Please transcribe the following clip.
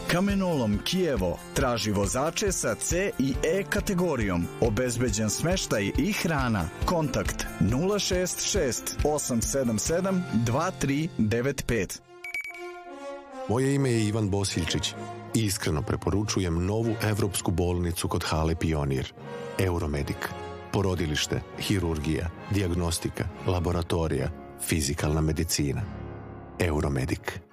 Kamenolom Kijevo traži vozače sa C i E kategorijom. Obezbeđen smeštaj i hrana. Kontakt 066 877 2395. Moje ime je Ivan Bosiljčić i iskreno preporučujem novu evropsku bolnicu kod hale Pionir. Euromedik. Porodilište, hirurgija, dijagnostika, laboratorija, fizikalna medicina. Euromedik.